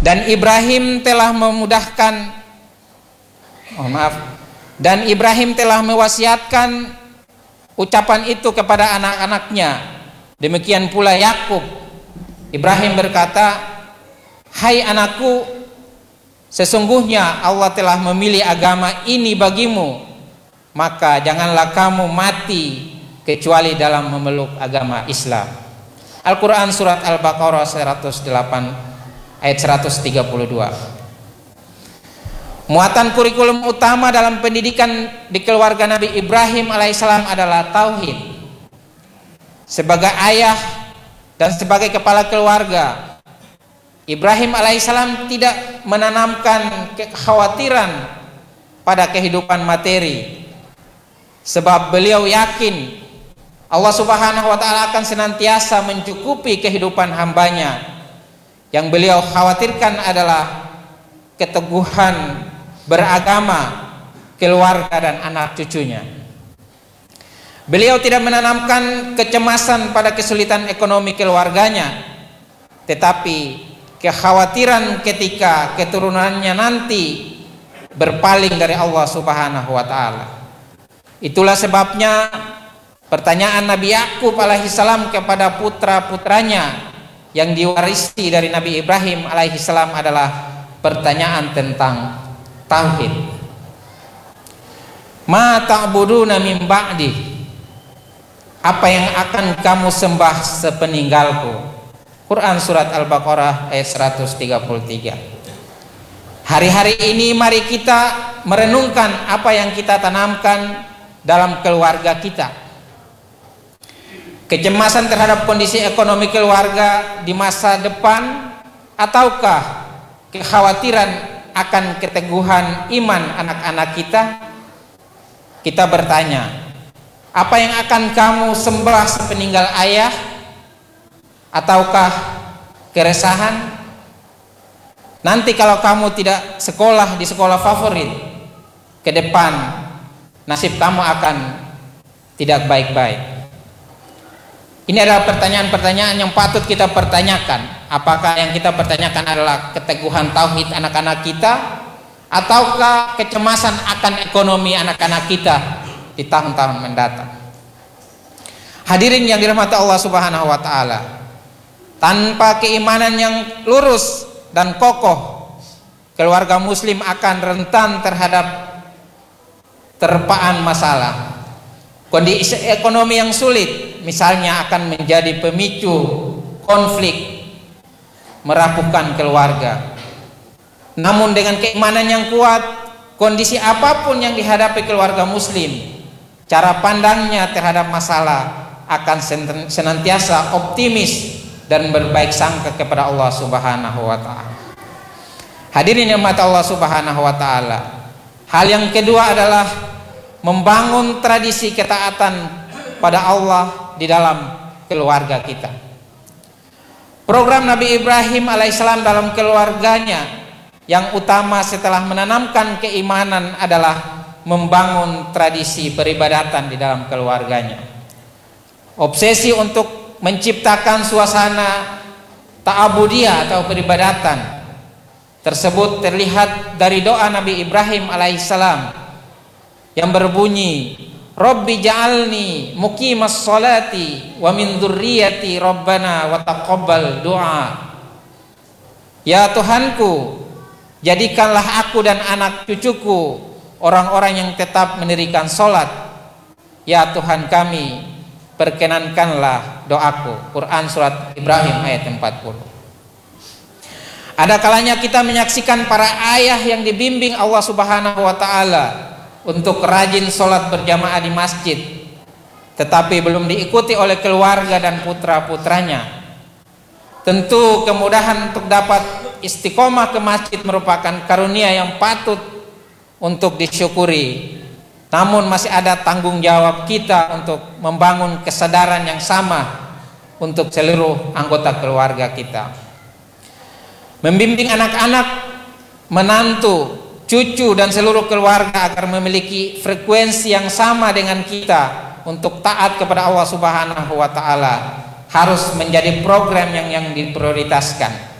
Dan Ibrahim telah dan Ibrahim telah mewasiatkan ucapan itu kepada anak-anaknya. Demikian pula Yakub. Ibrahim berkata, "Hai anakku, sesungguhnya Allah telah memilih agama ini bagimu, maka janganlah kamu mati kecuali dalam memeluk agama Islam." Al-Quran surat Al-Baqarah 108 ayat 132. Muatan kurikulum utama dalam pendidikan di keluarga Nabi Ibrahim alaihissalam adalah tauhid. Sebagai ayah dan sebagai kepala keluarga, Ibrahim alaihissalam tidak menanamkan kekhawatiran pada kehidupan materi, sebab beliau yakin Allah subhanahu wa ta'ala akan senantiasa mencukupi kehidupan hambanya. Yang beliau khawatirkan adalah keteguhan beragama keluarga dan anak cucunya. Beliau tidak menanamkan kecemasan pada kesulitan ekonomi keluarganya, tetapi kekhawatiran ketika keturunannya nanti berpaling dari Allah subhanahu wa ta'ala. Itulah sebabnya pertanyaan Nabi Yakub alaihissalam kepada putra-putranya yang diwarisi dari Nabi Ibrahim alaihissalam adalah pertanyaan tentang tauhid. Ma ta'buduna min ba'di, apa yang akan kamu sembah sepeninggalku. Quran surat Al-Baqarah ayat 133. Hari-hari ini mari kita merenungkan apa yang kita tanamkan dalam keluarga kita. Kecemasan terhadap kondisi ekonomi keluarga di masa depan, ataukah kekhawatiran akan keteguhan iman anak-anak kita? Kita bertanya, apa yang akan kamu sembah sepeninggal ayah? Ataukah keresahan? Nanti kalau kamu tidak sekolah di sekolah favorit, ke depan nasib kamu akan tidak baik-baik. Ini adalah pertanyaan-pertanyaan yang patut kita pertanyakan. Apakah yang kita pertanyakan adalah keteguhan tauhid anak-anak kita, ataukah kecemasan akan ekonomi anak-anak kita di tahun-tahun mendatang? Hadirin yang dirahmati Allah subhanahu wa ta'ala, tanpa keimanan yang lurus dan kokoh, keluarga muslim akan rentan terhadap terpaan masalah. Kondisi ekonomi yang sulit misalnya akan menjadi pemicu konflik, merapuhkan keluarga. Namun dengan keimanan yang kuat, kondisi apapun yang dihadapi keluarga muslim, cara pandangnya terhadap masalah akan senantiasa optimis dan berbaik sangka kepada Allah subhanahu wa ta'ala. Hadirin yang mata Allah subhanahu wa ta'ala, hal yang kedua adalah membangun tradisi ketaatan pada Allah di dalam keluarga kita. Program Nabi Ibrahim alaihissalam dalam keluarganya yang utama setelah menanamkan keimanan adalah membangun tradisi peribadatan di dalam keluarganya. Obsesi untuk menciptakan suasana ta'abudiyah atau peribadatan tersebut terlihat dari doa Nabi Ibrahim alaihissalam yang berbunyi, Rabbi ja'alni muqimas sholati wa min dzurriyyati rabbana wa taqabbal du'a. Ya Tuhanku, jadikanlah aku dan anak cucuku orang-orang yang tetap mendirikan sholat. Ya Tuhan kami, perkenankanlah doaku. Quran surat Ibrahim ayat 40. Ada kalanya kita menyaksikan para ayah yang dibimbing Allah subhanahu wa ta'ala untuk rajin sholat berjamaah di masjid, tetapi belum diikuti oleh keluarga dan putra-putranya. Tentu kemudahan untuk dapat istiqomah ke masjid merupakan karunia yang patut untuk disyukuri. Namun masih ada tanggung jawab kita untuk membangun kesadaran yang sama untuk seluruh anggota keluarga kita. Membimbing anak-anak, menantu, cucu dan seluruh keluarga agar memiliki frekuensi yang sama dengan kita untuk taat kepada Allah subhanahu wa ta'ala harus menjadi program yang diprioritaskan.